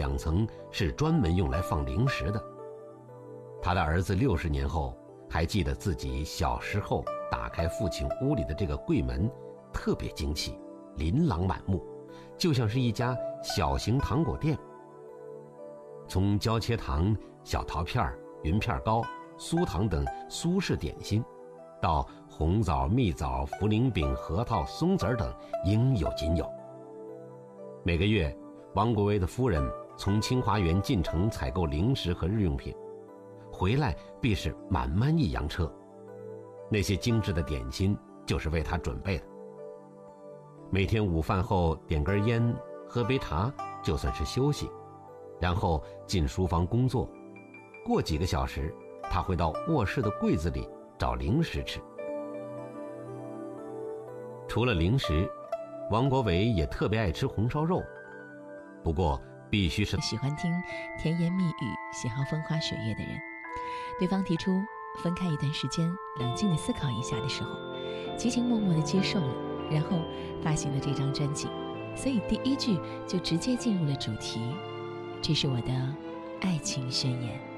2层是专门用来放零食的。他的儿子60年后还记得自己小时候打开父亲屋里的这个柜门，特别惊奇，琳琅满目，就像是一家小型糖果店。从焦切糖、小桃片、云片糕、酥糖等苏式点心，到红枣、蜜枣、茯苓饼、核桃、松子等，应有尽有。每个月，王国维的夫人从清华园进城采购零食和日用品，回来必是满满一洋车。那些精致的点心就是为他准备的。每天午饭后点根烟，喝杯茶，就算是休息，然后进书房工作。过几个小时，他会到卧室的柜子里找零食吃。除了零食，王国维也特别爱吃红烧肉，不过必须是喜欢听甜言蜜语、喜好风花雪月的人。对方提出分开一段时间，冷静地思考一下的时候，齐秦默默地接受了，然后发行了这张专辑。所以第一句就直接进入了主题，这是我的爱情宣言。